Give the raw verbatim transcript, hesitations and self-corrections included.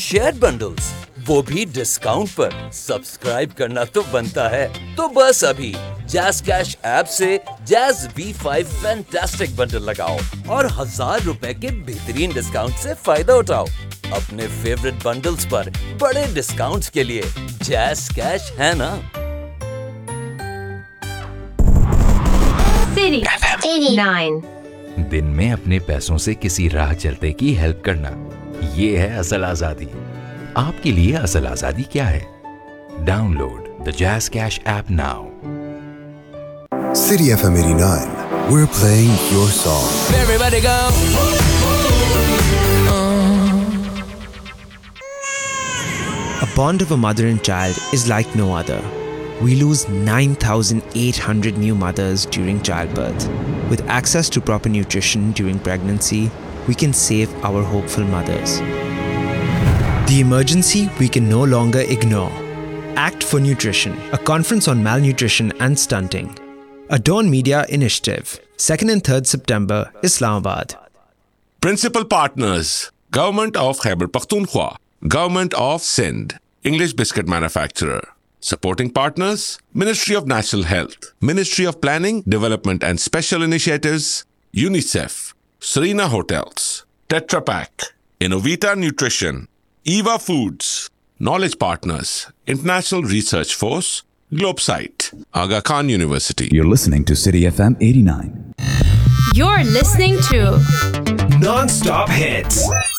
Share bundles, वो भी discount पर। सब्सक्राइब करना तो बनता है। तो बस अभी जैज़ कैश ऐप से jazz V five fantastic bundle लगाओ और हजार रुपए के बेहतरीन डिस्काउंट से फायदा उठाओ। अपने फेवरेट बंडल्स पर बड़े डिस्काउंट्स के लिए जैज़ कैश है ना। City nine. दिन में अपने पैसों से किसी राह चलते की हेल्प करना, ये है असल आजादी। आपके लिए असल आजादी क्या है? Download the jazz cash app now. City F M eighty-nine, we're playing your song. Everybody go. A bond of a mother and child is like no other. We lose nine thousand eight hundred new mothers during childbirth. With access to proper nutrition during pregnancy, we can save our hopeful mothers. The emergency we can no longer ignore. Act for Nutrition, a conference on malnutrition and stunting. A Dawn Media initiative. second and third September, Islamabad. Principal partners: Government of Khyber Pakhtunkhwa, Government of Sindh, English biscuit manufacturer. Supporting partners: Ministry of National Health, Ministry of Planning, Development and Special Initiatives, UNICEF, Serena Hotels, Tetra Pak, Innovita Nutrition, Eva Foods. Knowledge partners: International Research Force, Globesite, Aga Khan University. You're listening to City F M eighty-nine. You're listening to Non-stop hits.